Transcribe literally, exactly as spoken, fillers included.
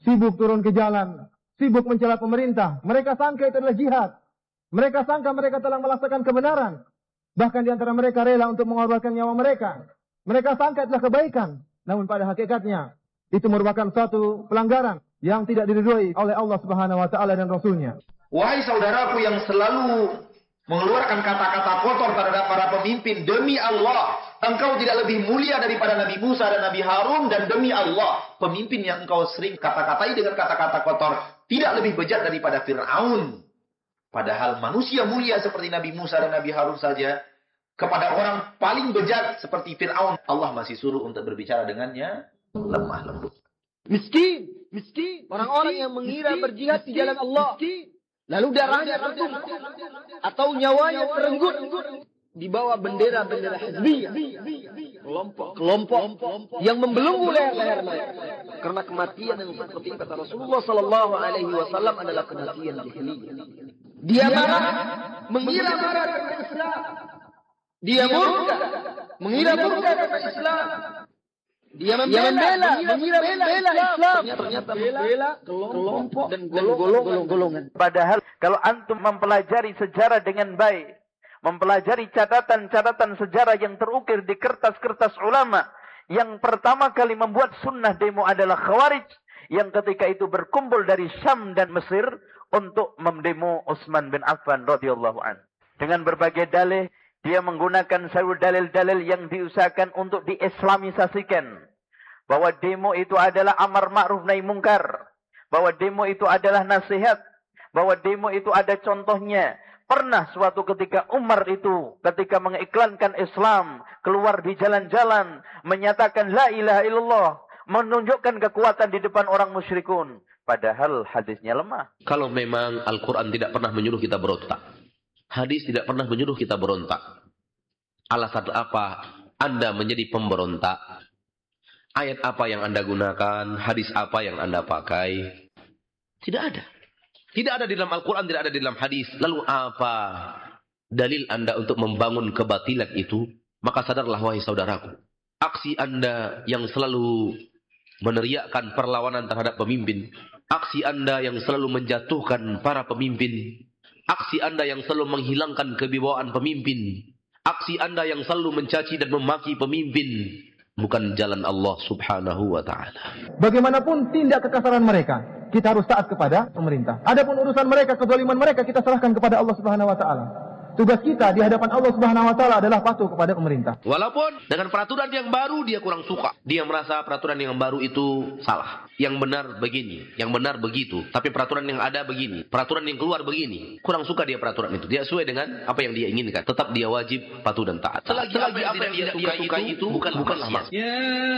sibuk turun ke jalan, sibuk mencela pemerintah. Mereka sangka itu adalah jihad. Mereka sangka mereka telah melaksanakan kebenaran. Bahkan di antara mereka rela untuk mengorbankan nyawa mereka. Mereka sangka adalah kebaikan. Namun pada hakikatnya, itu merupakan suatu pelanggaran yang tidak diridhoi oleh Allah Subhanahu wa taala dan Rasul-Nya. Wahai saudaraku yang selalu mengeluarkan kata-kata kotor terhadap para pemimpin, demi Allah, engkau tidak lebih mulia daripada Nabi Musa dan Nabi Harun, dan demi Allah, pemimpin yang engkau sering kata-katai dengan kata-kata kotor tidak lebih bejat daripada Fir'aun. Padahal manusia mulia seperti Nabi Musa dan Nabi Harun saja, kepada orang paling bejat seperti Fir'aun, Allah masih suruh untuk berbicara dengannya lemah lembut. Miskin, miskin, orang-orang yang mengira berjihad di jalan Allah, lalu darahnya tertumpah atau nyawanya terenggut di bawah bendera-bendera hizbiyah, kelompok-kelompok yang membelenggu leher-leher mereka. Karena kematian yang seperti kata Rasulullah sallallahu alaihi wasallam adalah kematian jahiliyah. Dia marah, mengira marah karena Islam. Dia murka, mengira murka karena Islam. Dia membela, mengira membela Islam, ternyata membela kelompok dan golongan-golongan. Padahal kalau antum mempelajari sejarah dengan baik, mempelajari catatan-catatan sejarah yang terukir di kertas-kertas ulama, yang pertama kali membuat sunnah demo adalah Khawarij, yang ketika itu berkumpul dari Syam dan Mesir untuk mendemo Utsman bin Affan radhiyallahu an. Dengan berbagai dalih, dia menggunakan seluruh dalil-dalil yang diusahakan untuk diislamisasikan. Bahwa demo itu adalah amar ma'ruf nahi mungkar. Bahwa demo itu adalah nasihat. Bahwa demo itu ada contohnya. Pernah suatu ketika Umar itu ketika mengiklankan Islam, keluar di jalan-jalan, menyatakan la ilaha illallah, menunjukkan kekuatan di depan orang musyrikun. Padahal hadisnya lemah. Kalau memang Al-Quran tidak pernah menyuruh kita berontak, hadis tidak pernah menyuruh kita berontak, alasan apa Anda menjadi pemberontak? Ayat apa yang Anda gunakan? Hadis apa yang Anda pakai? Tidak ada. Tidak ada di dalam Al-Quran, tidak ada di dalam hadis. Lalu apa dalil Anda untuk membangun kebatilan itu? Maka sadarlah wahai saudaraku, aksi Anda yang selalu meneriakkan perlawanan terhadap pemimpin, aksi Anda yang selalu menjatuhkan para pemimpin, aksi Anda yang selalu menghilangkan kewibawaan pemimpin, aksi Anda yang selalu mencaci dan memaki pemimpin, bukan jalan Allah subhanahu wa ta'ala. Bagaimanapun tindak kekasaran mereka, kita harus taat kepada pemerintah. Adapun urusan mereka, kezaliman mereka, kita serahkan kepada Allah subhanahu wa ta'ala. Tugas kita di hadapan Allah subhanahu wa ta'ala adalah patuh kepada pemerintah. Walaupun dengan peraturan yang baru dia kurang suka. Dia merasa peraturan yang baru itu salah. Yang benar begini, yang benar begitu. Tapi peraturan yang ada begini, peraturan yang keluar begini. Kurang suka dia peraturan itu. Dia sesuai dengan apa yang dia inginkan. Tetap dia wajib patuh dan taat. Selagi apa yang dia, dia suka itu bukan bukanlah maksiat.